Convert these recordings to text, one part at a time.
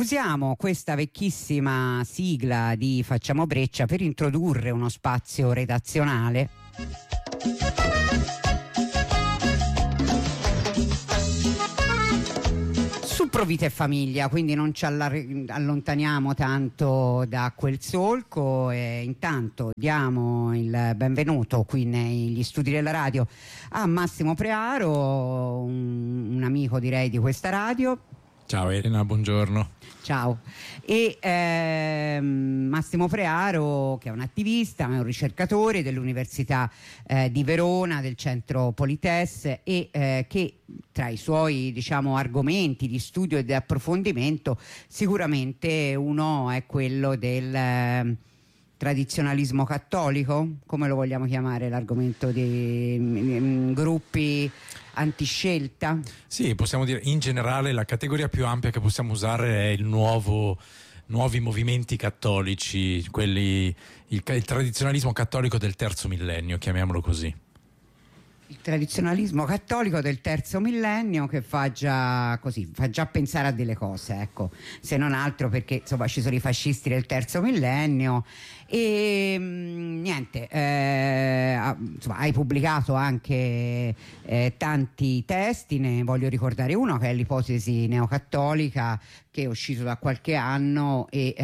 Usiamo questa vecchissima sigla di Facciamo Breccia per introdurre uno spazio redazionale su Pro Vita e Famiglia, quindi non ci allontaniamo tanto da quel solco e intanto diamo il benvenuto qui negli studi della radio a Massimo Prearo, un amico direi di questa radio. Ciao Elena, buongiorno. Ciao. E Massimo Prearo, che è un attivista, è un ricercatore dell'Università di Verona, del Centro Polites, e che tra i suoi, diciamo, argomenti di studio e di approfondimento sicuramente uno è quello del tradizionalismo cattolico, come lo vogliamo chiamare l'argomento dei gruppi antiscelta? Sì, possiamo dire in generale la categoria più ampia che possiamo usare è il nuovi movimenti cattolici, il tradizionalismo cattolico del terzo millennio, chiamiamolo così. Il tradizionalismo cattolico del terzo millennio, che fa già pensare a delle cose, ecco, se non altro perché insomma ci sono i fascisti del terzo millennio e niente, insomma, hai pubblicato anche tanti testi, ne voglio ricordare uno che è l'ipotesi neocattolica, che è uscito da qualche anno e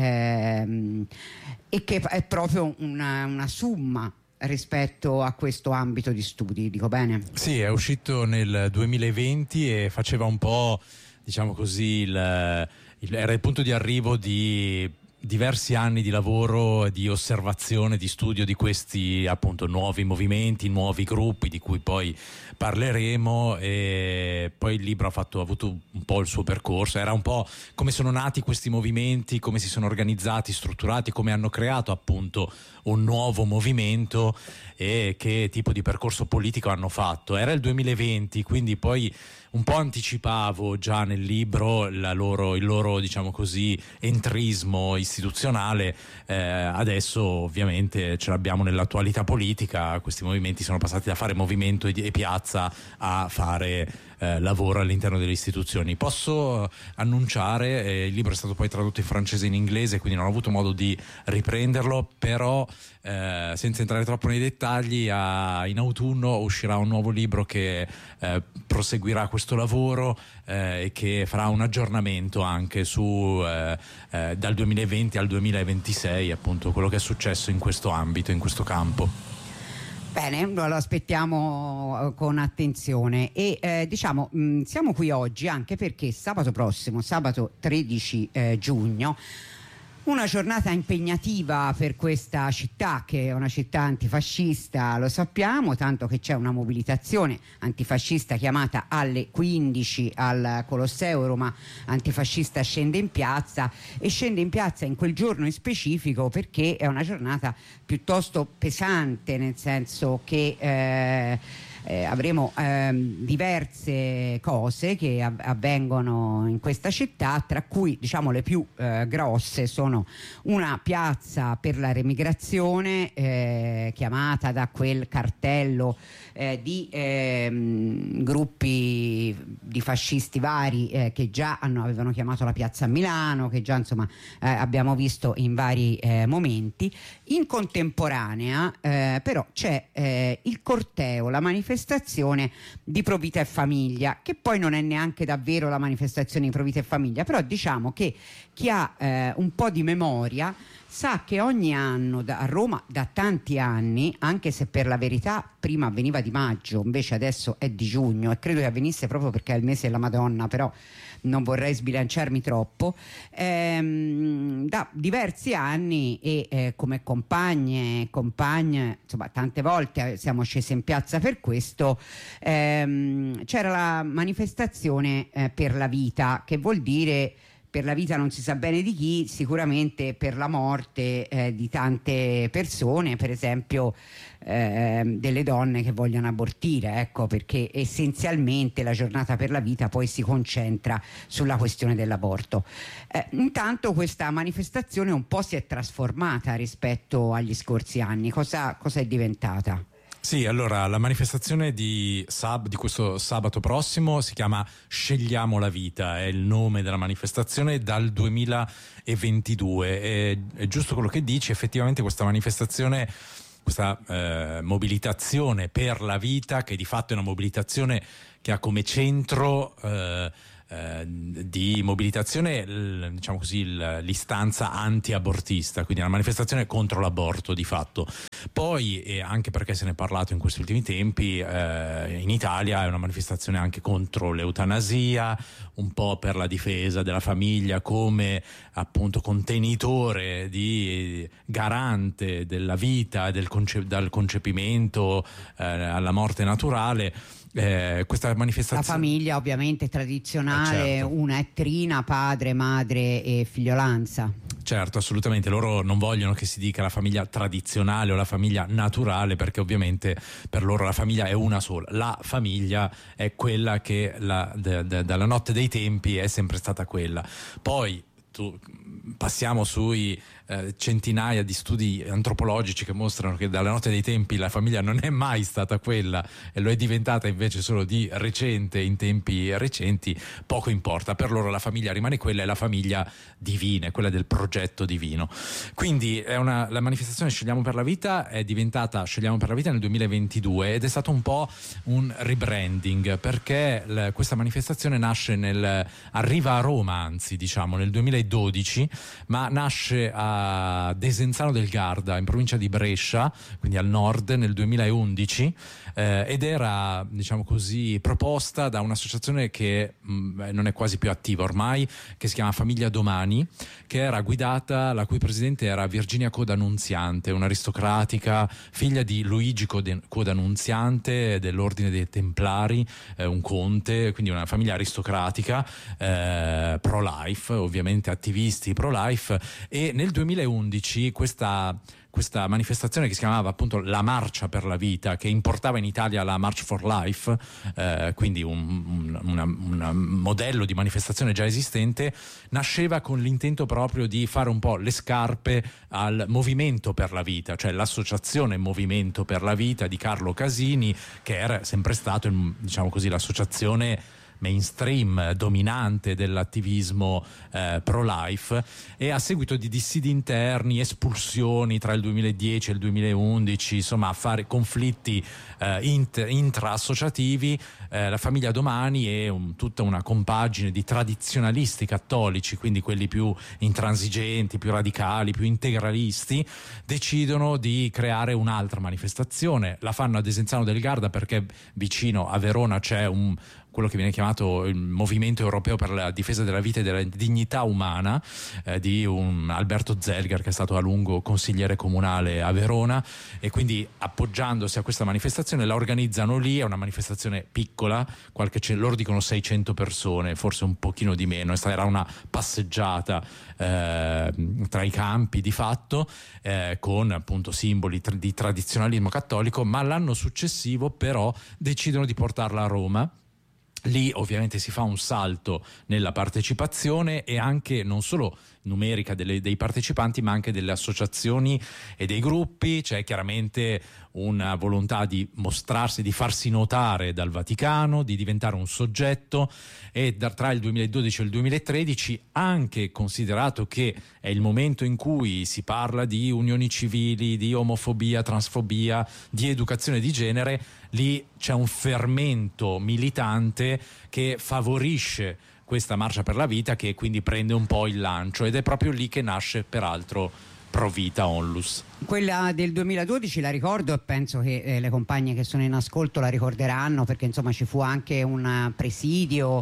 che è proprio una somma rispetto a questo ambito di studi, dico bene? Sì, è uscito nel 2020 e faceva un po', diciamo così, era il punto di arrivo di diversi anni di lavoro, di osservazione, di studio di questi appunto nuovi movimenti, nuovi gruppi di cui poi parleremo, e poi il libro ha avuto un po' il suo percorso, era un po' come sono nati questi movimenti, come si sono organizzati, strutturati, come hanno creato appunto un nuovo movimento e che tipo di percorso politico hanno fatto. Era il 2020, quindi poi un po' anticipavo già nel libro il loro diciamo così entrismo istituzionale. Adesso ovviamente ce l'abbiamo nell'attualità politica, questi movimenti sono passati da fare movimento e piazza a fare lavoro all'interno delle istituzioni. Posso annunciare, il libro è stato poi tradotto in francese e in inglese, quindi non ho avuto modo di riprenderlo, però senza entrare troppo nei dettagli, in autunno uscirà un nuovo libro che proseguirà questo lavoro e che farà un aggiornamento anche su dal 2020 al 2026, appunto quello che è successo in questo ambito, in questo campo. Bene, lo aspettiamo con attenzione e diciamo siamo qui oggi anche perché sabato prossimo, sabato 13 giugno, una giornata impegnativa per questa città, che è una città antifascista, lo sappiamo, tanto che c'è una mobilitazione antifascista chiamata alle 15 al Colosseo. Roma Antifascista scende in piazza in quel giorno in specifico perché è una giornata piuttosto pesante, nel senso che avremo diverse cose che avvengono in questa città, tra cui diciamo le più grosse sono una piazza per la remigrazione chiamata da quel cartello di gruppi di fascisti vari che già avevano chiamato la piazza a Milano, che già insomma abbiamo visto in vari momenti. In contemporanea però c'è il corteo, la manifestazione di Pro Vita e Famiglia, che poi non è neanche davvero la manifestazione di Pro Vita e Famiglia, però diciamo che chi ha un po' di memoria sa che ogni anno a Roma, da tanti anni, anche se per la verità prima avveniva di maggio, invece adesso è di giugno e credo che avvenisse proprio perché è il mese della Madonna, però non vorrei sbilanciarmi troppo, da diversi anni e come compagne e compagne, insomma tante volte siamo scese in piazza per questo, c'era la manifestazione per la vita, che vuol dire per la vita non si sa bene di chi, sicuramente per la morte di tante persone, per esempio delle donne che vogliono abortire, ecco, perché essenzialmente la giornata per la vita poi si concentra sulla questione dell'aborto. Intanto questa manifestazione un po' si è trasformata rispetto agli scorsi anni. Cosa è diventata? Sì, allora la manifestazione di questo sabato prossimo si chiama Scegliamo la vita, è il nome della manifestazione dal 2022. È giusto quello che dici, effettivamente questa manifestazione, questa mobilitazione per la vita, che di fatto è una mobilitazione che ha come centro di mobilitazione, diciamo così, l'istanza anti-abortista, quindi una manifestazione contro l'aborto di fatto. Poi, e anche perché se ne è parlato in questi ultimi tempi, in Italia è una manifestazione anche contro l'eutanasia, un po' per la difesa della famiglia come appunto contenitore di garante della vita, dal concepimento alla morte naturale. Questa manifestazione, la famiglia ovviamente tradizionale, certo. Una è trina, padre, madre e figliolanza. Certo, assolutamente, loro non vogliono che si dica la famiglia tradizionale o la famiglia naturale, perché ovviamente per loro la famiglia è una sola. La famiglia è quella che dalla notte dei tempi è sempre stata quella. Poi passiamo sui centinaia di studi antropologici che mostrano che dalla notte dei tempi la famiglia non è mai stata quella e lo è diventata invece solo di recente, in tempi recenti. Poco importa, per loro la famiglia rimane quella, è la famiglia divina, è quella del progetto divino. Quindi la manifestazione Scegliamo per la vita è diventata Scegliamo per la vita nel 2022 ed è stato un po' un rebranding, perché questa manifestazione arriva a Roma, anzi diciamo nel 2012, ma nasce a Desenzano del Garda, in provincia di Brescia, quindi al nord, nel 2011, ed era, diciamo così, proposta da un'associazione che non è quasi più attiva ormai, che si chiama Famiglia Domani, che era guidata, la cui presidente era Virginia Coda Nunziante, un'aristocratica figlia di Luigi Coda Nunziante dell'Ordine dei Templari, un conte, quindi una famiglia aristocratica, pro-life, ovviamente attivisti pro-life. E nel 2011 questa manifestazione, che si chiamava appunto la Marcia per la Vita, che importava in Italia la March for Life, quindi un modello di manifestazione già esistente, nasceva con l'intento proprio di fare un po' le scarpe al Movimento per la Vita, cioè l'associazione Movimento per la Vita di Carlo Casini, che era sempre stato, diciamo così, l'associazione mainstream dominante dell'attivismo pro-life, e a seguito di dissidi interni, espulsioni tra il 2010 e il 2011, insomma affari, conflitti intra-associativi, la Famiglia Domani e tutta una compagine di tradizionalisti cattolici, quindi quelli più intransigenti, più radicali, più integralisti, decidono di creare un'altra manifestazione. La fanno a Desenzano del Garda perché vicino a Verona c'è quello che viene chiamato il Movimento Europeo per la Difesa della Vita e della Dignità Umana, di un Alberto Zelgar, che è stato a lungo consigliere comunale a Verona, e quindi appoggiandosi a questa manifestazione la organizzano lì. È una manifestazione piccola, loro dicono 600 persone, forse un pochino di meno. Era una passeggiata tra i campi di fatto, con appunto simboli di tradizionalismo cattolico, ma l'anno successivo però decidono di portarla a Roma. Lì ovviamente si fa un salto nella partecipazione, e anche non solo numerica dei partecipanti, ma anche delle associazioni e dei gruppi. C'è chiaramente una volontà di mostrarsi, di farsi notare dal Vaticano, di diventare un soggetto, e tra il 2012 e il 2013, anche considerato che è il momento in cui si parla di unioni civili, di omofobia, transfobia, di educazione di genere, lì c'è un fermento militante che favorisce questa Marcia per la Vita, che quindi prende un po' il lancio, ed è proprio lì che nasce peraltro Pro Vita Onlus. Quella del 2012 la ricordo, e penso che le compagne che sono in ascolto la ricorderanno, perché insomma ci fu anche un presidio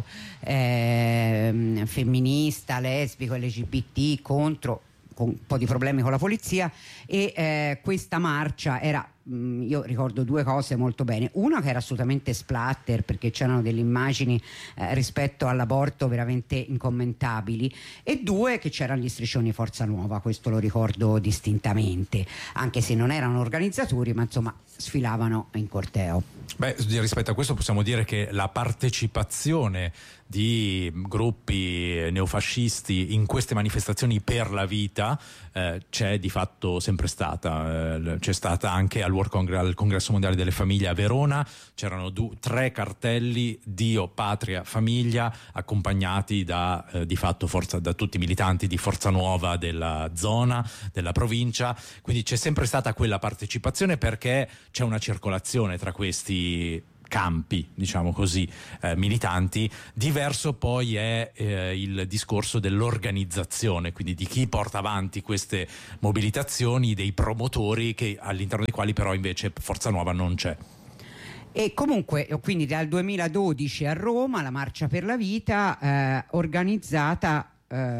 femminista, lesbico, LGBT con un po' di problemi con la polizia, e questa marcia era, io ricordo due cose molto bene: una, che era assolutamente splatter, perché c'erano delle immagini rispetto all'aborto veramente incommentabili, e due, che c'erano gli striscioni Forza Nuova. Questo lo ricordo distintamente, anche se non erano organizzatori, ma insomma sfilavano in corteo. Beh, rispetto a questo possiamo dire che la partecipazione di gruppi neofascisti in queste manifestazioni per la vita c'è di fatto sempre stata. C'è stata anche al Congresso Mondiale delle Famiglie a Verona, c'erano 3 cartelli Dio, Patria, Famiglia, accompagnati di fatto da tutti i militanti di Forza Nuova della zona, della provincia. Quindi c'è sempre stata quella partecipazione, perché c'è una circolazione tra questi campi, diciamo così, militanti. Diverso poi è il discorso dell'organizzazione, quindi di chi porta avanti queste mobilitazioni, dei promotori, che all'interno dei quali però invece Forza Nuova non c'è. E comunque, quindi dal 2012 a Roma la Marcia per la Vita, organizzata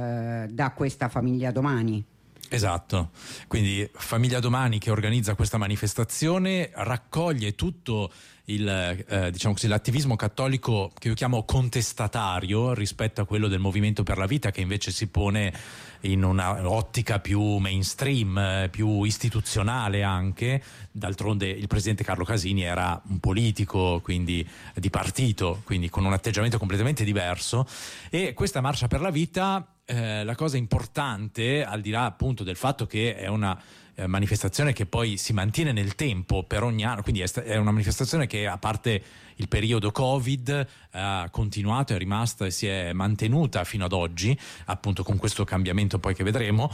da questa Famiglia Domani. Esatto, quindi Famiglia Domani, che organizza questa manifestazione, raccoglie tutto diciamo così, l'attivismo cattolico che io chiamo contestatario rispetto a quello del Movimento per la Vita, che invece si pone in una ottica più mainstream, più istituzionale anche. D'altronde il presidente Carlo Casini era un politico, quindi di partito, quindi con un atteggiamento completamente diverso. E questa Marcia per la Vita, la cosa importante, al di là appunto del fatto che è una manifestazione che poi si mantiene nel tempo per ogni anno, quindi è una manifestazione che, a parte il periodo Covid, ha continuato, è rimasta e si è mantenuta fino ad oggi, appunto con questo cambiamento poi che vedremo.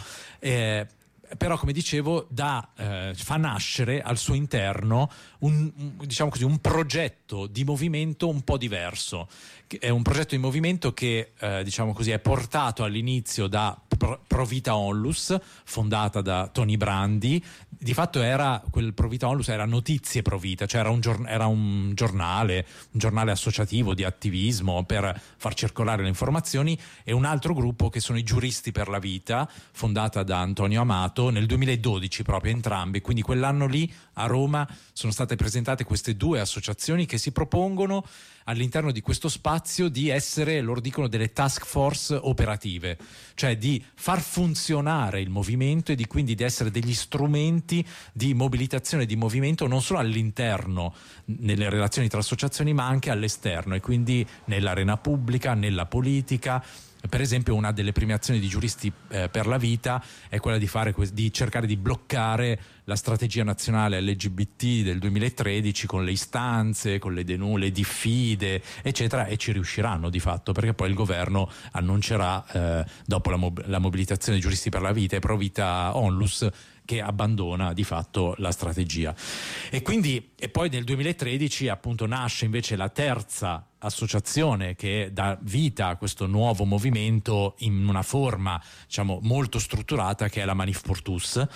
Però, come dicevo, fa nascere al suo interno diciamo così, un progetto di movimento un po' diverso. È un progetto di movimento che diciamo così, è portato all'inizio da Pro Vita Onlus, fondata da Tony Brandi. Di fatto quel Pro Vita Onlus era Notizie Pro Vita, cioè era un giornale associativo di attivismo per far circolare le informazioni, e un altro gruppo che sono i Giuristi per la Vita, fondata da Antonio Amato nel 2012, proprio entrambi. Quindi quell'anno lì a Roma sono state presentate queste 2 associazioni che si propongono all'interno di questo spazio di essere, loro dicono, delle task force operative, cioè di far funzionare il movimento e quindi di essere degli strumenti di mobilitazione di movimento, non solo all'interno, nelle relazioni tra associazioni, ma anche all'esterno, e quindi nell'arena pubblica, nella politica. Per esempio, una delle premiazioni di Giuristi per la Vita è quella di cercare di bloccare la strategia nazionale LGBT del 2013 con le istanze, con le diffide, eccetera, e ci riusciranno di fatto, perché poi il governo annuncerà, dopo la mobilitazione di Giuristi per la Vita e Pro Vita Onlus, che abbandona di fatto la strategia. E poi nel 2013 appunto nasce invece la terza associazione che dà vita a questo nuovo movimento in una forma, diciamo, molto strutturata, che è la Manif pour tous,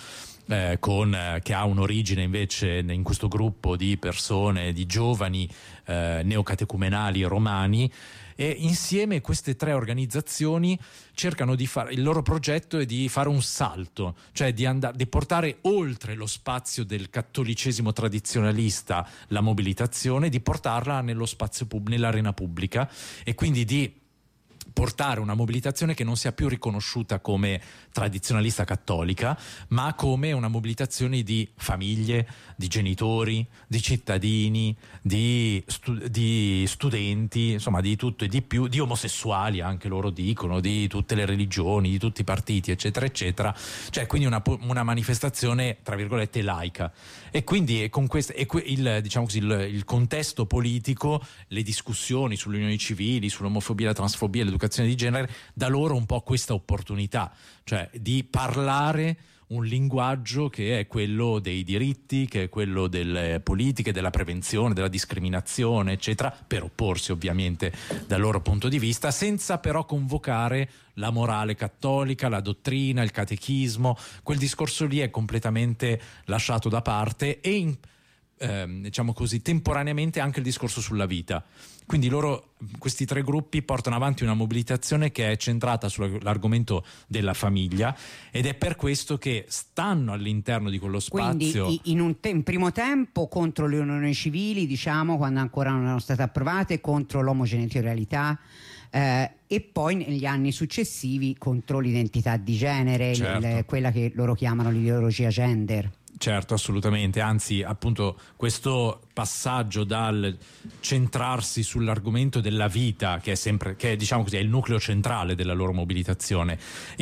che ha un'origine invece in questo gruppo di persone, di giovani neocatecumenali romani. E insieme queste 3 organizzazioni cercano il loro progetto è di fare un salto, cioè di portare oltre lo spazio del cattolicesimo tradizionalista la mobilitazione, di portarla nello spazio nell'arena pubblica, e quindi di portare una mobilitazione che non sia più riconosciuta come tradizionalista cattolica, ma come una mobilitazione di famiglie, di genitori, di cittadini, di studenti, insomma di tutto e di più, di omosessuali anche loro dicono, di tutte le religioni, di tutti i partiti, eccetera eccetera. Cioè quindi una manifestazione tra virgolette laica. E quindi con diciamo così, il contesto politico, le discussioni sulle unioni civili, sull'omofobia, la transfobia, l'educazione di genere, dà loro un po' questa opportunità, cioè di parlare un linguaggio che è quello dei diritti, che è quello delle politiche, della prevenzione, della discriminazione, eccetera, per opporsi ovviamente dal loro punto di vista, senza però convocare la morale cattolica, la dottrina, il catechismo. Quel discorso lì è completamente lasciato da parte, e diciamo così, temporaneamente anche il discorso sulla vita. Quindi questi 3 gruppi portano avanti una mobilitazione che è centrata sull'argomento della famiglia, ed è per questo che stanno all'interno di quello spazio. Quindi in primo tempo contro le unioni civili, diciamo, quando ancora non erano state approvate, contro l'omogenitorialità, e poi negli anni successivi contro l'identità di genere, certo. Quella che loro chiamano l'ideologia gender. Certo, assolutamente, anzi appunto questo passaggio dal centrarsi sull'argomento della vita, che è diciamo così, è il nucleo centrale della loro mobilitazione,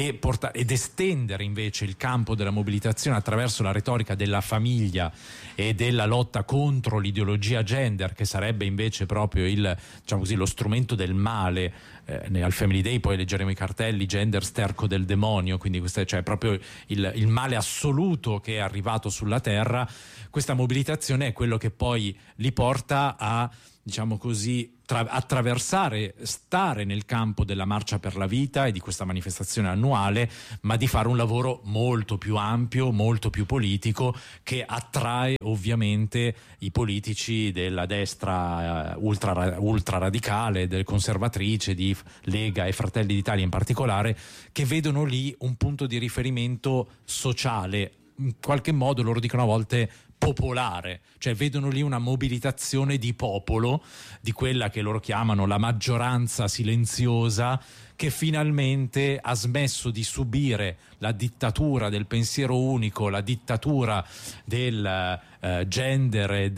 ed estendere invece il campo della mobilitazione attraverso la retorica della famiglia e della lotta contro l'ideologia gender, che sarebbe invece proprio diciamo così, lo strumento del male. Al Family Day poi leggeremo i cartelli: gender sterco del demonio, quindi questo è, cioè, proprio il male assoluto che è arrivato sulla terra. Questa mobilitazione è quello che poi li porta a, diciamo così, attraversare, stare nel campo della Marcia per la Vita e di questa manifestazione annuale, ma di fare un lavoro molto più ampio, molto più politico, che attrae ovviamente i politici della destra ultra radicale, del conservatrice, di Lega e Fratelli d'Italia in particolare, che vedono lì un punto di riferimento sociale, in qualche modo loro dicono a volte popolare, cioè vedono lì una mobilitazione di popolo, di quella che loro chiamano la maggioranza silenziosa, che finalmente ha smesso di subire la dittatura del pensiero unico, la dittatura del gender e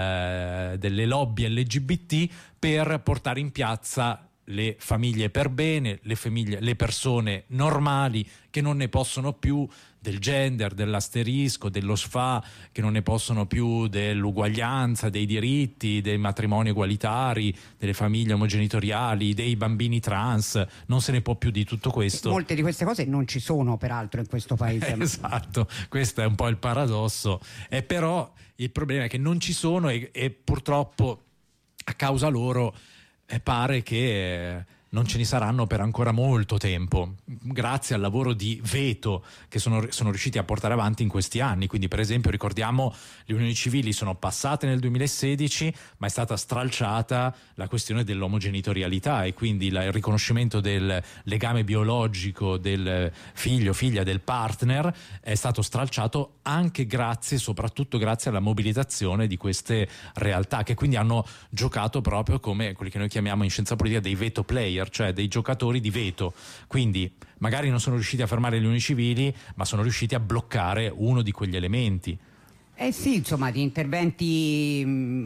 delle lobby LGBT, per portare in piazza le famiglie per bene, le persone normali, che non ne possono più del gender, dell'asterisco, dello SFA, che non ne possono più dell'uguaglianza, dei diritti, dei matrimoni egualitari, delle famiglie omogenitoriali, dei bambini trans. Non se ne può più di tutto questo. Molte di queste cose non ci sono peraltro in questo paese. Esatto, questo è un po' il paradosso. Però il problema è che non ci sono e purtroppo a causa loro pare che non ce ne saranno per ancora molto tempo, grazie al lavoro di veto che sono riusciti a portare avanti in questi anni. Quindi, per esempio, ricordiamo, le unioni civili sono passate nel 2016, ma è stata stralciata la questione dell'omogenitorialità, e quindi il riconoscimento del legame biologico del figlio, figlia del partner è stato stralciato anche soprattutto grazie alla mobilitazione di queste realtà, che quindi hanno giocato proprio come quelli che noi chiamiamo in scienza politica dei veto player, cioè dei giocatori di veto. Quindi magari non sono riusciti a fermare le unioni civili, ma sono riusciti a bloccare uno di quegli elementi. Sì, insomma, di interventi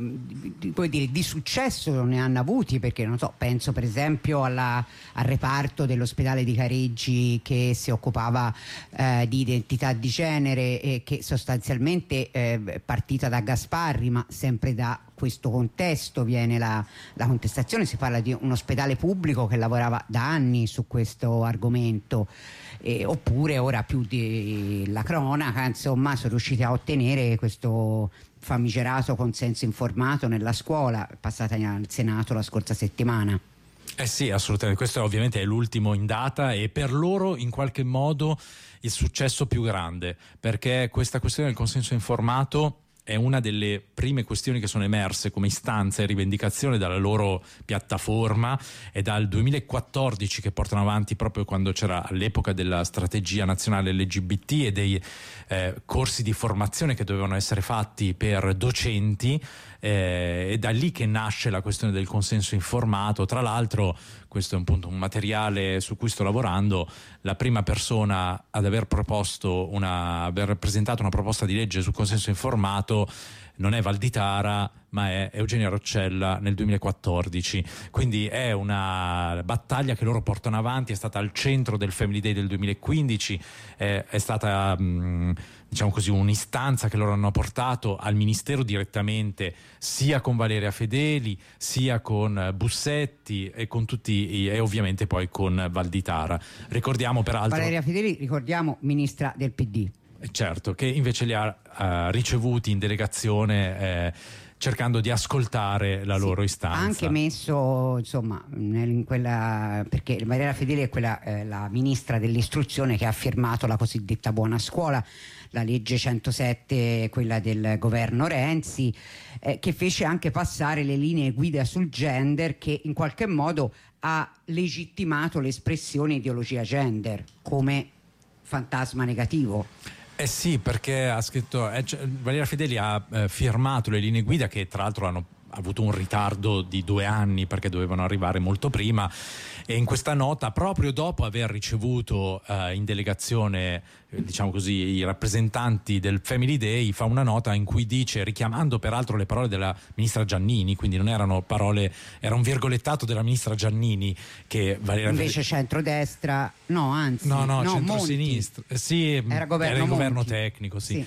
di successo non ne hanno avuti, perché non so, penso per esempio al reparto dell'ospedale di Careggi che si occupava di identità di genere, e che sostanzialmente partita da Gasparri, ma sempre da questo contesto viene la contestazione. Si parla di un ospedale pubblico che lavorava da anni su questo argomento. Oppure ora più della cronaca, insomma, sono riusciti a ottenere questo famigerato consenso informato nella scuola, passata al Senato la scorsa settimana. Sì, assolutamente, questo ovviamente è l'ultimo in data, e per loro in qualche modo il successo più grande, perché questa questione del consenso informato è una delle prime questioni che sono emerse come istanza e rivendicazione dalla loro piattaforma. È dal 2014 che portano avanti, proprio quando c'era all'epoca della strategia nazionale LGBT e dei corsi di formazione che dovevano essere fatti per docenti. È da lì che nasce la questione del consenso informato. Tra l'altro, questo è un materiale su cui sto lavorando. La prima persona ad aver presentato una proposta di legge sul consenso informato non è Valditara, ma è Eugenia Roccella nel 2014. Quindi è una battaglia che loro portano avanti, è stata al centro del Family Day del 2015, è stata diciamo così un'istanza che loro hanno portato al Ministero direttamente, sia con Valeria Fedeli, sia con Bussetti e con tutti, e ovviamente poi con Valditara. Ricordiamo peraltro Valeria Fedeli, ricordiamo, ministra del PD. Certo, che invece li ha ricevuti in delegazione, cercando di ascoltare la loro istanza. Ha anche messo, insomma, in quella, perché Valeria Fedeli è quella, la ministra dell'istruzione, che ha firmato la cosiddetta buona scuola, la legge 107, quella del governo Renzi, che fece anche passare le linee guida sul gender, che in qualche modo ha legittimato l'espressione ideologia gender come fantasma negativo. Sì, perché ha scritto Valeria Fedeli ha firmato le linee guida, che tra l'altro avuto un ritardo di 2 anni perché dovevano arrivare molto prima, e in questa nota, proprio dopo aver ricevuto in delegazione diciamo così i rappresentanti del Family Day, fa una nota in cui dice, richiamando peraltro le parole della ministra Giannini, quindi non erano parole, era un virgolettato della ministra Giannini, che invece centrodestra, no, centrosinistra, sì, era il governo tecnico, sì.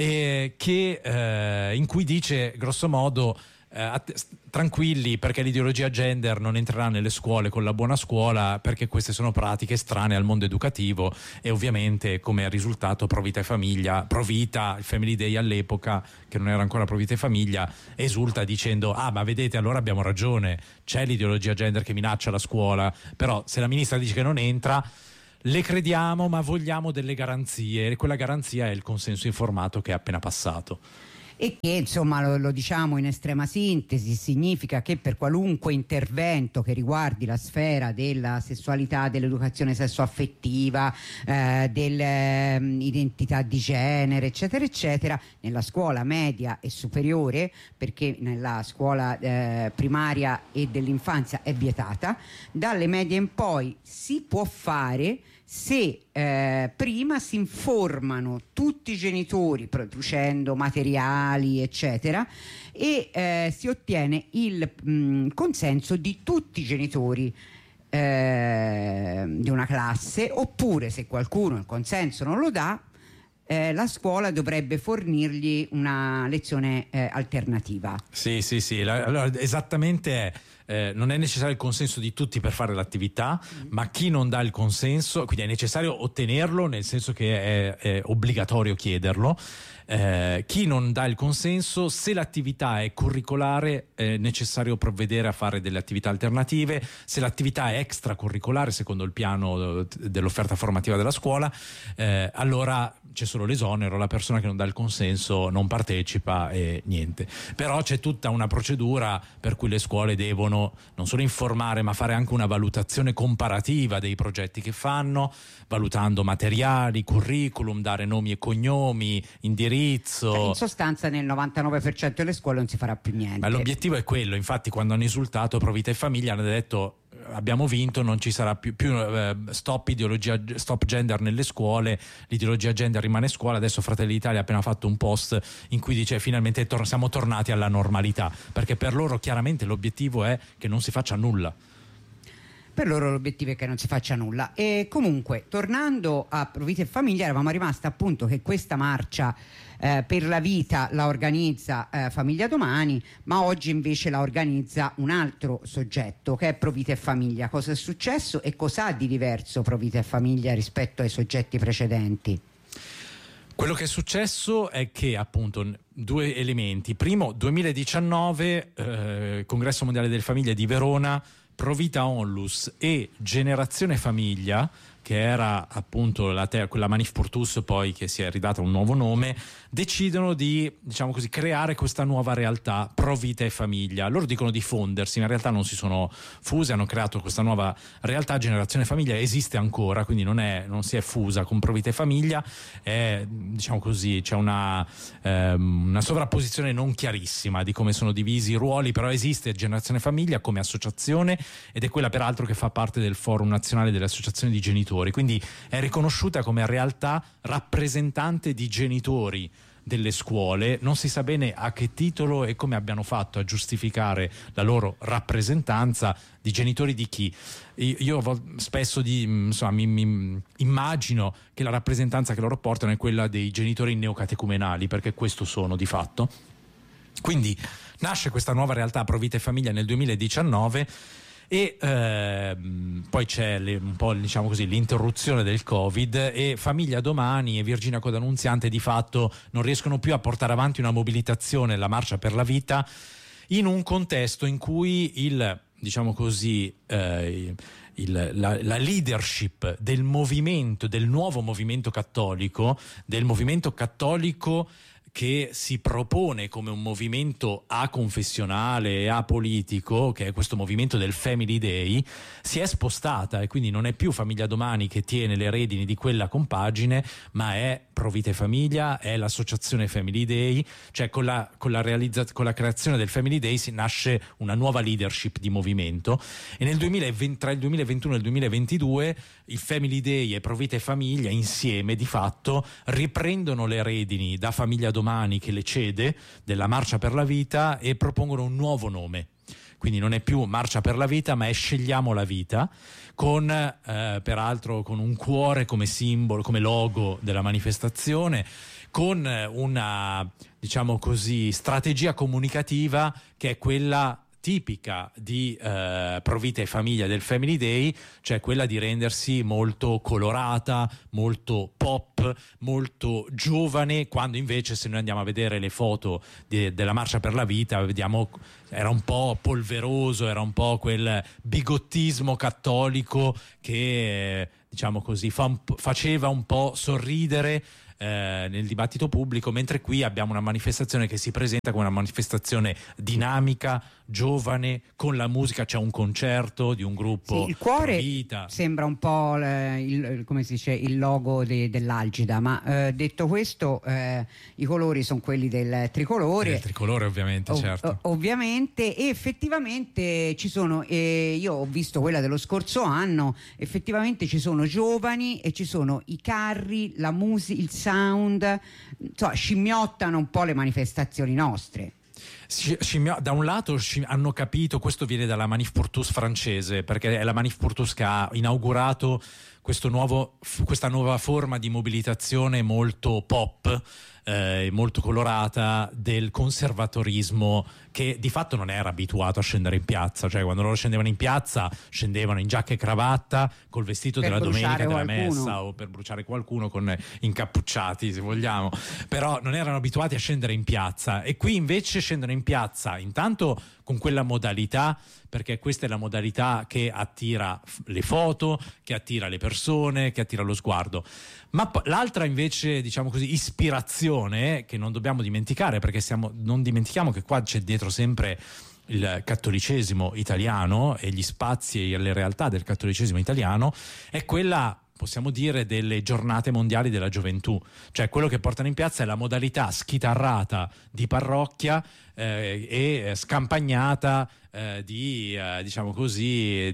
In cui dice grosso modo tranquilli, perché l'ideologia gender non entrerà nelle scuole con la buona scuola, perché queste sono pratiche strane al mondo educativo, e ovviamente come risultato Provita e Famiglia, Provita, il Family Day all'epoca, che non era ancora Provita e Famiglia, esulta dicendo ma vedete, allora abbiamo ragione, c'è l'ideologia gender che minaccia la scuola, però se la ministra dice che non entra, le crediamo, ma vogliamo delle garanzie, e quella garanzia è il consenso informato che è appena passato. E che insomma lo diciamo in estrema sintesi, significa che per qualunque intervento che riguardi la sfera della sessualità, dell'educazione sessuaffettiva, dell'identità di genere, eccetera eccetera, nella scuola media e superiore, perché nella scuola primaria e dell'infanzia è vietata, dalle medie in poi si può fare se prima si informano tutti i genitori producendo materiali eccetera, e si ottiene il consenso di tutti i genitori di una classe, oppure se qualcuno il consenso non lo dà, la scuola dovrebbe fornirgli una lezione alternativa. Sì, allora, esattamente non è necessario il consenso di tutti per fare l'attività, ma chi non dà il consenso, quindi è necessario ottenerlo, nel senso che è obbligatorio chiederlo. Chi non dà il consenso, se l'attività è curricolare è necessario provvedere a fare delle attività alternative, se l'attività è extracurricolare secondo il piano dell'offerta formativa della scuola, allora c'è solo l'esonero, la persona che non dà il consenso non partecipa e niente. Però c'è tutta una procedura per cui le scuole devono non solo informare, ma fare anche una valutazione comparativa dei progetti che fanno, valutando materiali, curriculum, dare nomi e cognomi, indirizzo. In sostanza nel 99% delle scuole non si farà più niente. Ma l'obiettivo è quello, infatti quando hanno esultato Provita e Famiglia hanno detto abbiamo vinto, non ci sarà più stop gender nelle scuole, l'ideologia gender rimane a scuola. Adesso Fratelli d'Italia ha appena fatto un post in cui dice finalmente siamo tornati alla normalità, perché per loro chiaramente l'obiettivo è che non si faccia nulla. Per loro l'obiettivo è che non si faccia nulla. E comunque, tornando a Provita e Famiglia, eravamo rimasti appunto che questa marcia per la vita la organizza Famiglia Domani, ma oggi invece la organizza un altro soggetto che è Provita e Famiglia. Cosa è successo e cosa ha di diverso Provita e Famiglia rispetto ai soggetti precedenti? Quello che è successo è che appunto 2 elementi. Primo, 2019, Congresso Mondiale delle Famiglie di Verona, Provita Onlus e Generazione Famiglia, che era appunto quella Manif pour tous, poi che si è ridata un nuovo nome, decidono di, diciamo così, creare questa nuova realtà Provita e Famiglia. Loro dicono di fondersi, ma in realtà non si sono fuse, hanno creato questa nuova realtà. Generazione Famiglia esiste ancora, quindi non si è fusa con Provita e Famiglia, diciamo così, c'è una sovrapposizione non chiarissima di come sono divisi i ruoli, però esiste Generazione Famiglia come associazione, ed è quella peraltro che fa parte del Forum Nazionale delle Associazioni di Genitori, quindi è riconosciuta come realtà rappresentante di genitori delle scuole. Non si sa bene a che titolo e come abbiano fatto a giustificare la loro rappresentanza, di genitori di chi. Io spesso mi immagino che la rappresentanza che loro portano è quella dei genitori neocatecumenali, perché questo sono di fatto. Quindi nasce questa nuova realtà Provita e Famiglia nel 2019 e poi c'è un po', diciamo così, l'interruzione del Covid, e Famiglia Domani e Virginia Codanunziante di fatto non riescono più a portare avanti una mobilitazione, la Marcia per la Vita, in un contesto in cui diciamo così, la leadership del movimento, del nuovo movimento cattolico che si propone come un movimento aconfessionale e apolitico, che è questo movimento del Family Day, si è spostata e quindi non è più Famiglia Domani che tiene le redini di quella compagine, ma è Pro Vita e Famiglia, è l'associazione Family Day. Cioè con la creazione del Family Day si nasce una nuova leadership di movimento, e tra il 2021 e il 2022 il Family Day e Pro Vita e Famiglia insieme di fatto riprendono le redini da Famiglia Domani, che le cede, della Marcia per la Vita, e propongono un nuovo nome. Quindi non è più Marcia per la Vita, ma è Scegliamo la Vita, con peraltro con un cuore come simbolo, come logo della manifestazione, con una, diciamo così, strategia comunicativa che è quella tipica di Pro Vita e Famiglia del Family Day, cioè quella di rendersi molto colorata, molto pop, molto giovane, quando invece, se noi andiamo a vedere le foto della Marcia per la Vita, vediamo era un po' polveroso, era un po' quel bigottismo cattolico che diciamo così faceva un po' sorridere nel dibattito pubblico, mentre qui abbiamo una manifestazione che si presenta come una manifestazione dinamica, giovane, con la musica. C'è un concerto di un gruppo. Sì, il cuore Vita sembra un po' come si dice, il logo dell'Algida, ma detto questo, i colori sono quelli del tricolore. Il tricolore, ovviamente, certo. Ovviamente, e effettivamente ci sono, io ho visto quella dello scorso anno, effettivamente ci sono giovani e ci sono i carri, la musica, il sound, insomma, scimmiottano un po' le manifestazioni nostre. Da un lato hanno capito, questo viene dalla Manif pour tous francese, perché è la Manif pour tous che ha inaugurato questa nuova forma di mobilitazione molto pop, molto colorata, del conservatorismo, che di fatto non era abituato a scendere in piazza. Cioè, quando loro scendevano in piazza, scendevano in giacca e cravatta, col vestito della domenica della messa, o per bruciare qualcuno con incappucciati, se vogliamo, però non erano abituati a scendere in piazza. E qui invece scendono in piazza intanto con quella modalità, perché questa è la modalità che attira le foto, che attira le persone, che attira lo sguardo. Ma l'altra invece, diciamo così, ispirazione che non dobbiamo dimenticare, perché non dimentichiamo che qua c'è dietro sempre il cattolicesimo italiano e gli spazi e le realtà del cattolicesimo italiano, è quella, possiamo dire, delle giornate mondiali della gioventù. Cioè quello che portano in piazza è la modalità schitarrata di parrocchia e scampagnata diciamo così,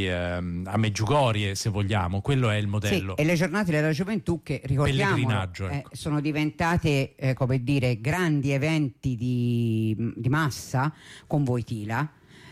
a Medjugorje, se vogliamo. Quello è il modello. Sì, e le giornate della gioventù, che ricordiamo, ecco, sono diventate come dire, grandi eventi di massa con Wojtyla,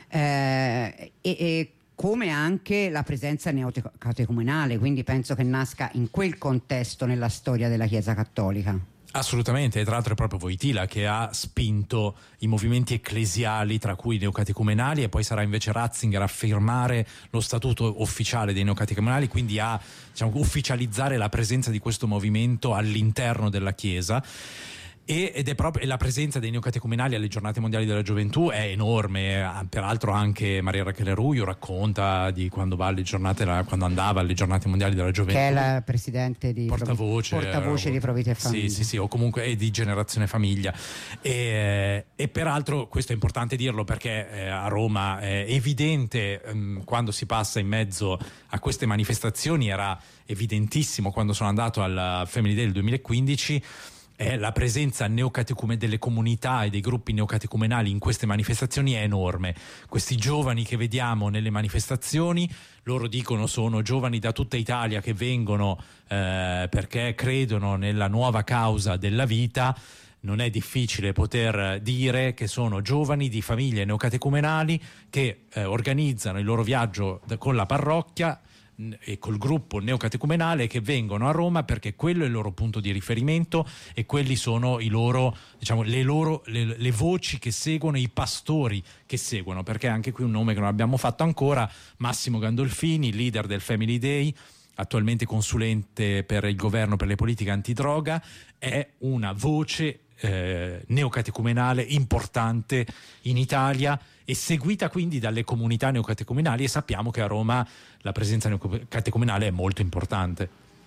e come anche la presenza neocatecumenale, quindi penso che nasca in quel contesto nella storia della Chiesa Cattolica. Assolutamente, e tra l'altro è proprio Wojtyla che ha spinto i movimenti ecclesiali, tra cui i neocatecumenali, e poi sarà invece Ratzinger a firmare lo statuto ufficiale dei neocatecumenali, quindi a, diciamo, ufficializzare la presenza di questo movimento all'interno della Chiesa. Ed è proprio la presenza dei neocatecumenali alle giornate mondiali della gioventù è enorme. Peraltro anche Maria Rachele Ruio racconta di quando quando andava alle giornate mondiali della gioventù, che è la presidente di portavoce di Pro Vita e Famiglia. Sì, o comunque di Generazione Famiglia. E peraltro questo è importante dirlo, perché a Roma è evidente, quando si passa in mezzo a queste manifestazioni, era evidentissimo quando sono andato al Family Day del 2015, la presenza delle comunità e dei gruppi neocatecumenali in queste manifestazioni è enorme. Questi giovani che vediamo nelle manifestazioni, loro dicono, sono giovani da tutta Italia che vengono perché credono nella nuova causa della vita. Non è difficile poter dire che sono giovani di famiglie neocatecumenali che organizzano il loro viaggio con la parrocchia e col gruppo neocatecumenale, che vengono a Roma perché quello è il loro punto di riferimento e quelli sono i loro, diciamo, le voci che seguono, i pastori che seguono, perché anche qui un nome che non abbiamo fatto ancora: Massimo Gandolfini, leader del Family Day, attualmente consulente per il governo per le politiche antidroga, è una voce neocatecumenale importante in Italia e seguita quindi dalle comunità neocatecumenali, e sappiamo che a Roma la presenza neocatecumenale è molto importante.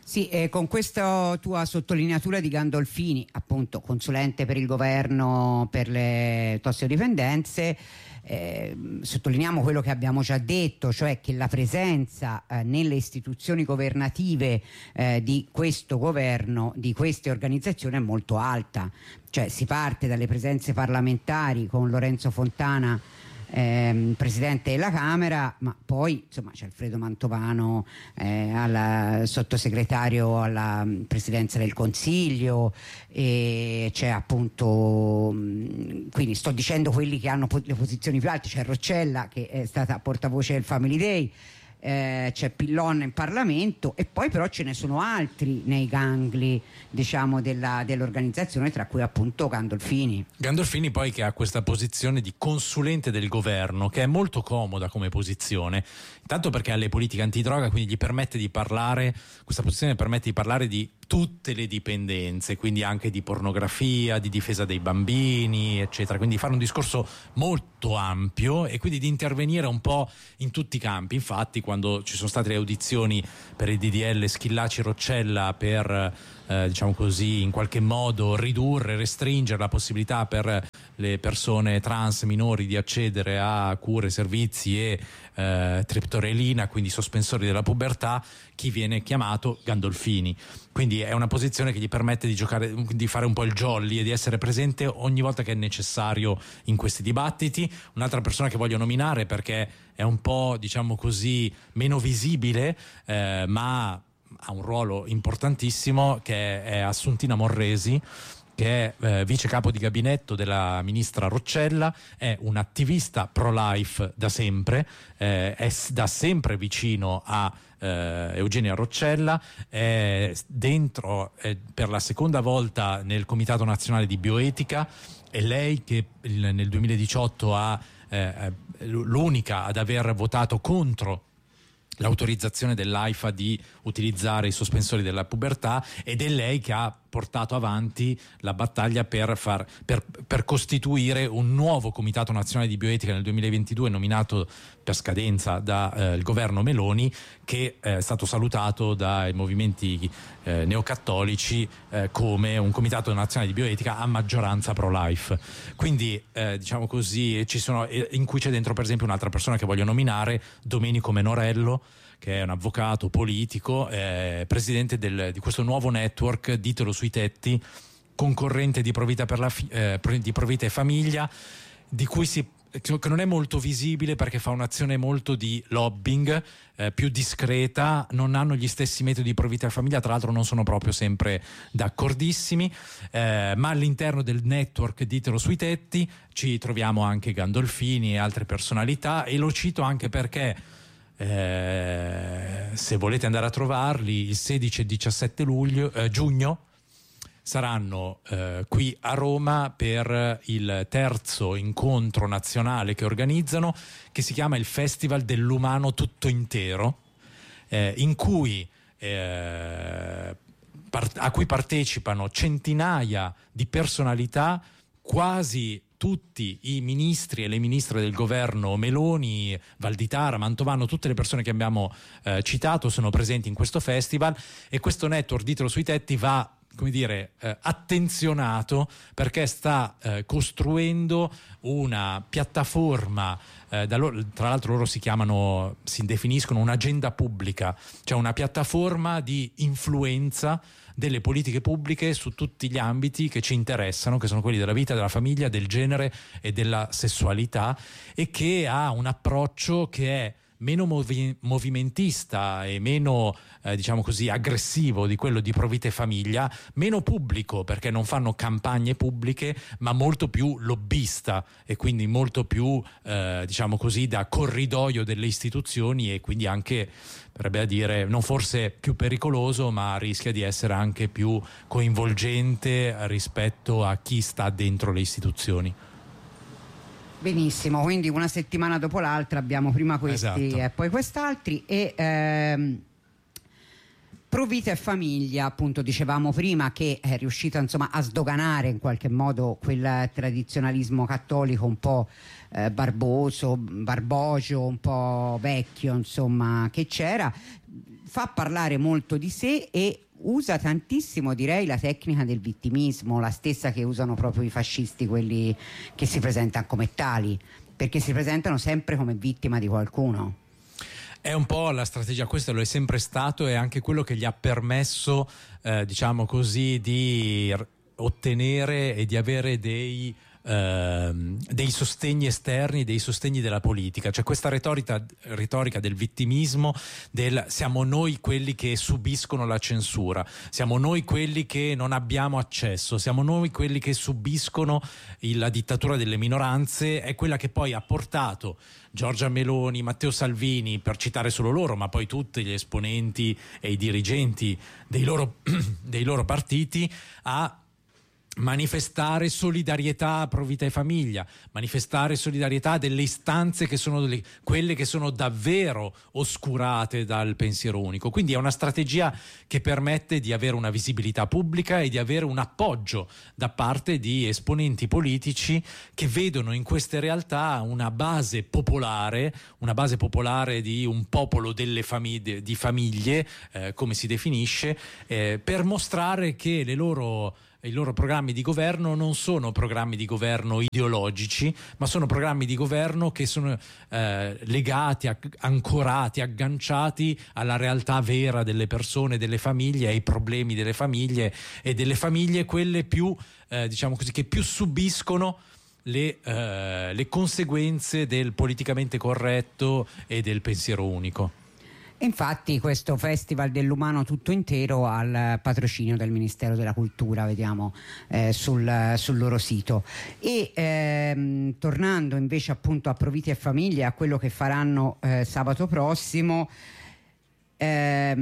Sì, con questa tua sottolineatura di Gandolfini, appunto consulente per il governo per le tossicodipendenze, sottolineiamo quello che abbiamo già detto, cioè che la presenza nelle istituzioni governative di questo governo, di queste organizzazioni, è molto alta. Cioè si parte dalle presenze parlamentari con Lorenzo Fontana, presidente della Camera, ma poi insomma c'è Alfredo Mantovano, al sottosegretario alla presidenza del Consiglio, e c'è appunto, quindi sto dicendo quelli che hanno le posizioni più alte, c'è Roccella che è stata portavoce del Family Day, c'è Pillon in Parlamento, e poi però ce ne sono altri nei gangli, diciamo, dell'organizzazione, tra cui appunto Gandolfini poi, che ha questa posizione di consulente del governo, che è molto comoda come posizione, intanto perché ha le politiche antidroga, quindi gli permette di parlare, questa posizione permette di parlare di tutte le dipendenze, quindi anche di pornografia, di difesa dei bambini, eccetera, quindi fare un discorso molto ampio e quindi di intervenire un po' in tutti i campi. Infatti quando ci sono state le audizioni per il DDL Schillaci Roccella per diciamo così, in qualche modo ridurre, restringere la possibilità per le persone trans minori di accedere a cure, servizi e triptorelina, quindi sospensori della pubertà, chi viene chiamato? Gandolfini. Quindi è una posizione che gli permette di giocare, di fare un po' il jolly e di essere presente ogni volta che è necessario in questi dibattiti. Un'altra persona che voglio nominare, perché è un po', diciamo così, meno visibile, ma ha un ruolo importantissimo, che è Assuntina Morresi, che è vice capo di gabinetto della ministra Roccella, è un'attivista pro-life da sempre, è da sempre vicino a Eugenia Roccella, è dentro per la seconda volta nel Comitato Nazionale di Bioetica, è lei che nel 2018 è l'unica ad aver votato contro l'autorizzazione dell'AIFA di utilizzare i sospensori della pubertà, ed è lei che ha portato avanti la battaglia per costituire un nuovo Comitato Nazionale di Bioetica nel 2022, nominato per scadenza dal governo Meloni, che è stato salutato dai movimenti neocattolici come un Comitato Nazionale di Bioetica a maggioranza pro-life. Quindi diciamo così, ci sono, in cui c'è dentro per esempio un'altra persona che voglio nominare, Domenico Menorello, che è un avvocato politico, presidente di questo nuovo network, Ditelo sui tetti, concorrente di Provita di Provita e Famiglia, di cui che non è molto visibile perché fa un'azione molto di lobbying, più discreta, non hanno gli stessi metodi di Provita e Famiglia, tra l'altro non sono proprio sempre d'accordissimi, ma all'interno del network Ditelo sui tetti ci troviamo anche Gandolfini e altre personalità, e lo cito anche perché se volete andare a trovarli, il 16 e 17 giugno saranno qui a Roma per il terzo incontro nazionale che organizzano, che si chiama il Festival dell'Umano Tutto Intero, in cui a cui partecipano centinaia di personalità, quasi tutti i ministri e le ministre del governo Meloni, Valditara, Mantovano, tutte le persone che abbiamo citato sono presenti in questo festival, e questo network Ditelo sui tetti va, come dire, attenzionato, perché sta costruendo una piattaforma, tra l'altro loro si definiscono un'agenda pubblica, cioè una piattaforma di influenza delle politiche pubbliche su tutti gli ambiti che ci interessano, che sono quelli della vita, della famiglia, del genere e della sessualità, e che ha un approccio che è meno movimentista e meno diciamo così aggressivo di quello di Provita e Famiglia, meno pubblico perché non fanno campagne pubbliche, ma molto più lobbista e quindi molto più diciamo così da corridoio delle istituzioni, e quindi anche, verrebbe a dire, non forse più pericoloso, ma rischia di essere anche più coinvolgente rispetto a chi sta dentro le istituzioni. Benissimo, quindi una settimana dopo l'altra abbiamo prima questi, esatto, e poi quest'altri, e Provita e Famiglia, appunto dicevamo prima, che è riuscita insomma a sdoganare in qualche modo quel tradizionalismo cattolico un po' barbogio, un po' vecchio, insomma, che c'era. fa parlare molto di sé e usa tantissimo, direi, la tecnica del vittimismo, la stessa che usano proprio i fascisti, quelli che si presentano come tali, perché si presentano sempre come vittima di qualcuno. È un po' la strategia, questo lo è sempre stato, e anche quello che gli ha permesso, diciamo così, di ottenere e di avere dei sostegni esterni, dei sostegni della politica. Cioè questa retorica del vittimismo, del siamo noi quelli che subiscono la censura, siamo noi quelli che non abbiamo accesso, siamo noi quelli che subiscono la dittatura delle minoranze, è quella che poi ha portato Giorgia Meloni, Matteo Salvini, per citare solo loro, ma poi tutti gli esponenti e i dirigenti dei loro partiti, a manifestare solidarietà pro vita e famiglia, manifestare solidarietà delle istanze che sono quelle che sono davvero oscurate dal pensiero unico. Quindi è una strategia che permette di avere una visibilità pubblica e di avere un appoggio da parte di esponenti politici che vedono in queste realtà una base popolare di un popolo delle famiglie, di famiglie, come si definisce, per mostrare che i loro programmi di governo non sono programmi di governo ideologici, ma sono programmi di governo che sono legati, ancorati, agganciati alla realtà vera delle persone, delle famiglie, ai problemi delle famiglie, e delle famiglie quelle più, diciamo così, che più subiscono le conseguenze del politicamente corretto e del pensiero unico. Infatti questo Festival dell'Umano tutto intero ha il patrocinio del Ministero della Cultura, vediamo sul loro sito. E tornando invece appunto a Pro Vita e Famiglia, a quello che faranno sabato prossimo, una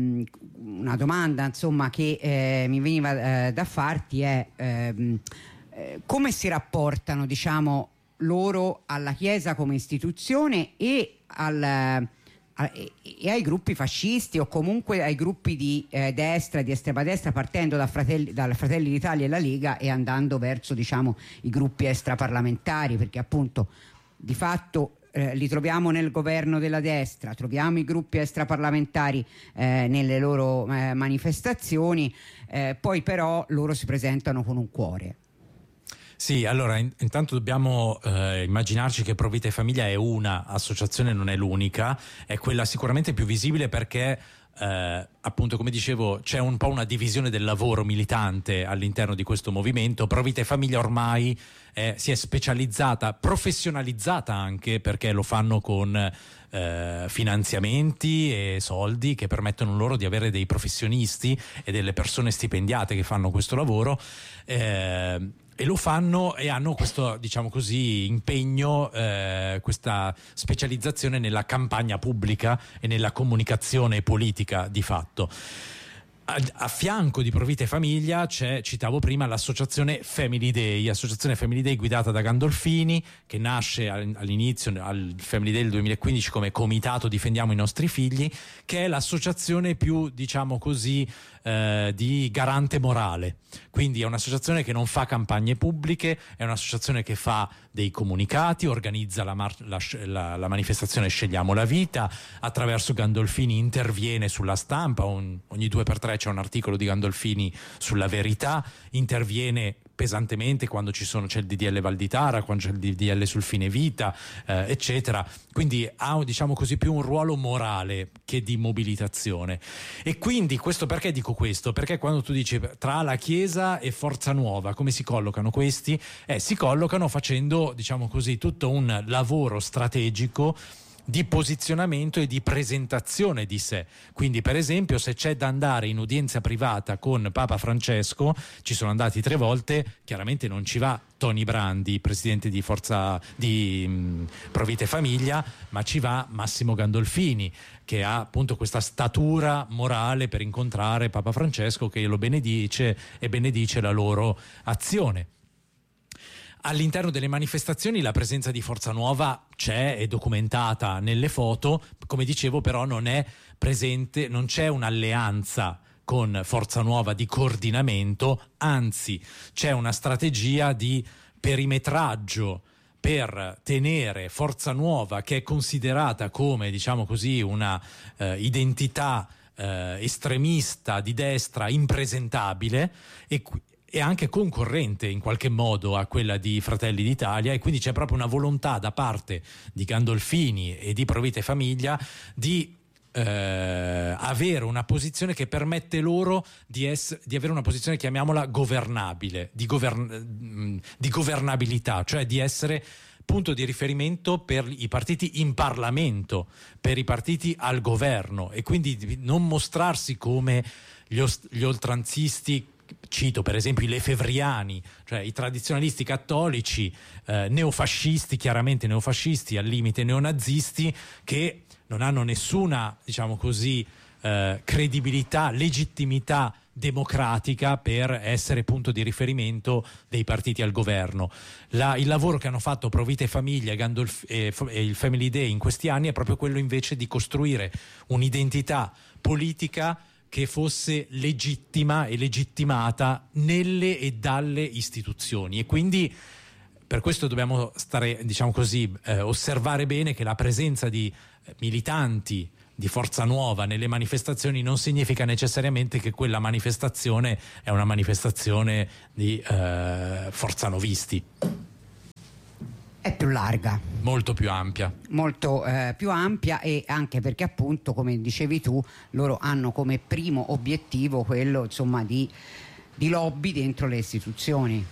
domanda insomma che mi veniva da farti è come si rapportano, diciamo, loro alla Chiesa come istituzione e ai gruppi fascisti, o comunque ai gruppi di destra, di estrema destra, partendo dal Fratelli d'Italia e la Lega e andando verso, diciamo, i gruppi extraparlamentari, perché appunto di fatto li troviamo nel governo della destra, troviamo i gruppi extraparlamentari nelle loro manifestazioni, poi però loro si presentano con un cuore. Sì, allora intanto dobbiamo immaginarci che Pro Vita e Famiglia è una associazione, non è l'unica, è quella sicuramente più visibile perché appunto, come dicevo, c'è un po' una divisione del lavoro militante all'interno di questo movimento. Pro Vita e Famiglia ormai si è specializzata, professionalizzata anche, perché lo fanno con finanziamenti e soldi che permettono loro di avere dei professionisti e delle persone stipendiate che fanno questo lavoro, e lo fanno e hanno questo, diciamo così, impegno, questa specializzazione nella campagna pubblica e nella comunicazione politica di fatto. A fianco di Pro Vita e Famiglia c'è, citavo prima, l'associazione Family Day guidata da Gandolfini, che nasce all'inizio, al Family Day del 2015, come Comitato Difendiamo i Nostri Figli, che è l'associazione più, diciamo così, di garante morale. Quindi è un'associazione che non fa campagne pubbliche, è un'associazione che fa dei comunicati, organizza la manifestazione Scegliamo la Vita, attraverso Gandolfini interviene sulla stampa, ogni 2x3 c'è un articolo di Gandolfini sulla Verità, interviene pesantemente quando c'è il DDL Valditara, quando c'è il DDL sul fine vita, eccetera. Quindi ha, diciamo così, più un ruolo morale che di mobilitazione. E quindi perché dico questo? Perché quando tu dici tra la Chiesa e Forza Nuova, come si collocano questi? Si collocano facendo, diciamo così, tutto un lavoro strategico di posizionamento e di presentazione di sé. Quindi, per esempio, se c'è da andare in udienza privata con Papa Francesco, ci sono andati 3 volte, chiaramente non ci va Tony Brandi, presidente di Pro Vita e Famiglia, ma ci va Massimo Gandolfini, che ha appunto questa statura morale per incontrare Papa Francesco, che lo benedice e benedice la loro azione. All'interno delle manifestazioni la presenza di Forza Nuova c'è, è documentata nelle foto, come dicevo, però non è presente, non c'è un'alleanza con Forza Nuova di coordinamento, anzi c'è una strategia di perimetraggio per tenere Forza Nuova, che è considerata come, diciamo così, una identità estremista di destra impresentabile e anche concorrente in qualche modo a quella di Fratelli d'Italia, e quindi c'è proprio una volontà da parte di Gandolfini e di Pro Vita e Famiglia di avere una posizione che permette loro di avere una posizione, chiamiamola governabile, di governabilità, cioè di essere punto di riferimento per i partiti in Parlamento, per i partiti al governo, e quindi di non mostrarsi come gli oltranzisti. Cito per esempio i lefevriani, cioè i tradizionalisti cattolici, neofascisti, chiaramente neofascisti, al limite neonazisti, che non hanno nessuna, diciamo così, credibilità, legittimità democratica per essere punto di riferimento dei partiti al governo. Il lavoro che hanno fatto Pro Vita e Famiglia e il Family Day in questi anni è proprio quello invece di costruire un'identità politica che fosse legittima e legittimata nelle e dalle istituzioni, e quindi per questo dobbiamo stare, diciamo così, osservare bene che la presenza di militanti di Forza Nuova nelle manifestazioni non significa necessariamente che quella manifestazione è una manifestazione di forzanovisti. È più larga, molto più ampia, molto più ampia, e anche perché appunto, come dicevi tu, loro hanno come primo obiettivo quello, insomma, di lobby dentro le istituzioni,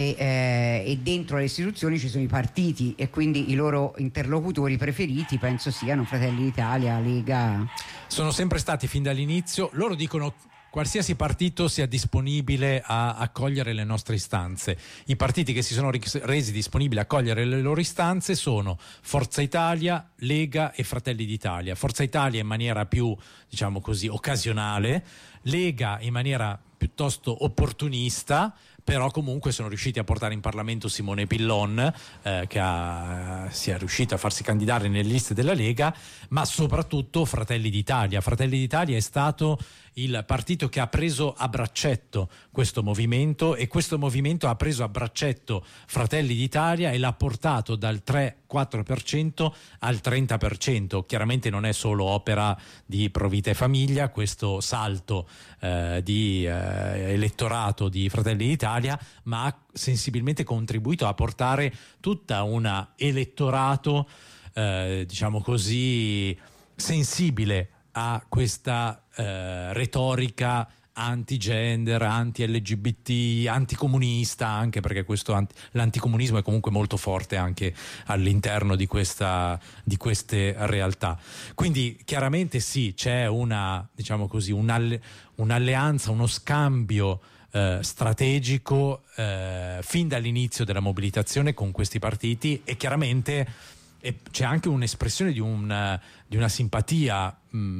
e dentro le istituzioni ci sono i partiti, e quindi i loro interlocutori preferiti penso siano Fratelli d'Italia, Lega. Sono sempre stati fin dall'inizio, loro dicono qualsiasi partito sia disponibile a accogliere le nostre istanze. I partiti che si sono resi disponibili a accogliere le loro istanze sono Forza Italia, Lega e Fratelli d'Italia. Forza Italia in maniera più, diciamo così, occasionale, Lega in maniera piuttosto opportunista, però comunque sono riusciti a portare in Parlamento Simone Pillon, che si è riuscito a farsi candidare nelle liste della Lega, ma soprattutto Fratelli d'Italia. Fratelli d'Italia è stato il partito che ha preso a braccetto questo movimento, e questo movimento ha preso a braccetto Fratelli d'Italia e l'ha portato dal 3-4% al 30%. Chiaramente non è solo opera di Pro Vita e Famiglia questo salto di elettorato di Fratelli d'Italia, ma ha sensibilmente contribuito a portare tutta una elettorato diciamo così sensibile a questa retorica anti-gender, anti-LGBT, anticomunista, anche perché l'anticomunismo è comunque molto forte anche all'interno di queste realtà. Quindi chiaramente sì, c'è diciamo così, un'alleanza, uno scambio strategico fin dall'inizio della mobilitazione con questi partiti, e chiaramente c'è anche un'espressione di una simpatia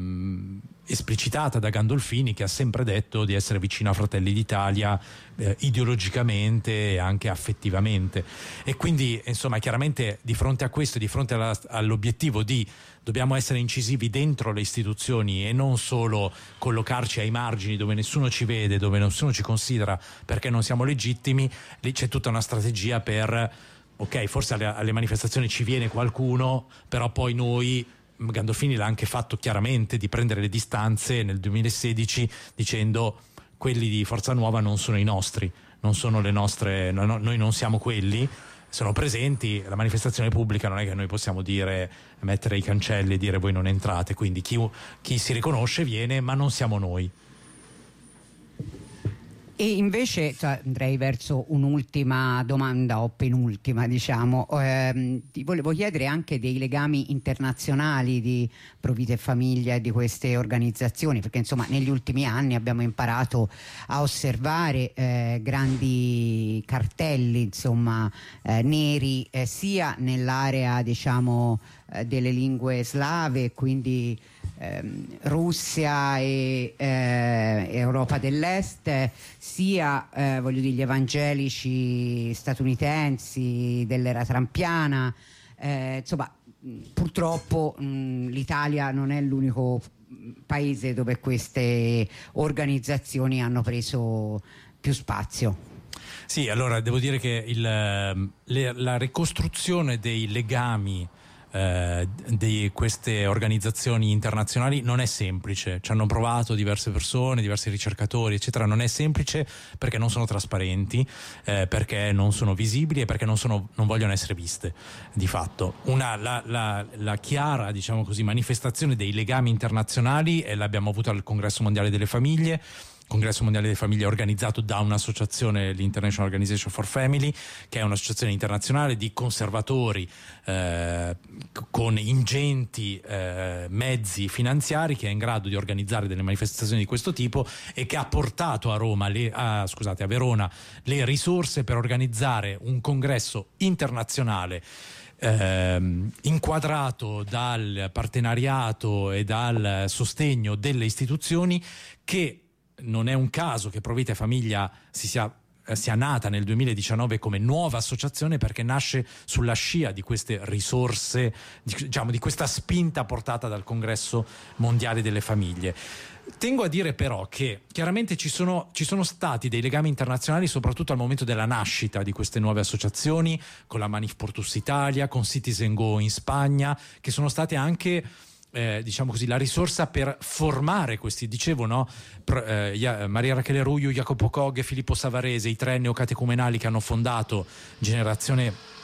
esplicitata da Gandolfini, che ha sempre detto di essere vicino a Fratelli d'Italia ideologicamente e anche affettivamente, e quindi insomma chiaramente di fronte a questo, di fronte all'obiettivo di dobbiamo essere incisivi dentro le istituzioni e non solo collocarci ai margini dove nessuno ci vede, dove nessuno ci considera perché non siamo legittimi, lì c'è tutta una strategia per ok, forse alle manifestazioni ci viene qualcuno, però poi noi, Gandolfini l'ha anche fatto chiaramente, di prendere le distanze nel 2016 dicendo quelli di Forza Nuova non sono i nostri, non sono le nostre, noi non siamo quelli, sono presenti, la manifestazione pubblica non è che noi possiamo dire, mettere i cancelli e dire voi non entrate, quindi chi si riconosce viene, ma non siamo noi. E invece andrei verso un'ultima domanda, o penultima diciamo, ti volevo chiedere anche dei legami internazionali di Pro Vita e Famiglia e di queste organizzazioni, perché insomma negli ultimi anni abbiamo imparato a osservare grandi cartelli, insomma neri, sia nell'area diciamo delle lingue slave, quindi Russia e Europa dell'Est, sia voglio dire gli evangelici statunitensi dell'era trampiana, insomma purtroppo l'Italia non è l'unico paese dove queste organizzazioni hanno preso più spazio. Sì, allora devo dire che la ricostruzione dei legami di queste organizzazioni internazionali non è semplice. Ci hanno provato diverse persone, diversi ricercatori eccetera, non è semplice perché non sono trasparenti, perché non sono visibili e perché non vogliono essere viste di fatto. La chiara, diciamo così, manifestazione dei legami internazionali l'abbiamo avuta al Congresso Mondiale delle Famiglie. Congresso Mondiale delle Famiglie organizzato da un'associazione, l'International Organization for Family, che è un'associazione internazionale di conservatori con ingenti mezzi finanziari, che è in grado di organizzare delle manifestazioni di questo tipo e che ha portato a Verona le risorse per organizzare un congresso internazionale inquadrato dal partenariato e dal sostegno delle istituzioni, che non è un caso che Pro Vita e Famiglia sia nata nel 2019 come nuova associazione, perché nasce sulla scia di queste risorse, diciamo, di questa spinta portata dal Congresso Mondiale delle Famiglie. Tengo a dire però che chiaramente ci sono stati dei legami internazionali soprattutto al momento della nascita di queste nuove associazioni, con la Manif Portus Italia, con Citizen Go in Spagna, che sono state anche diciamo così la risorsa per formare questi, dicevo, no? Maria Rachele Ruiu, Jacopo Coghe, Filippo Savarese, i 3 neocatecumenali che hanno fondato Generazione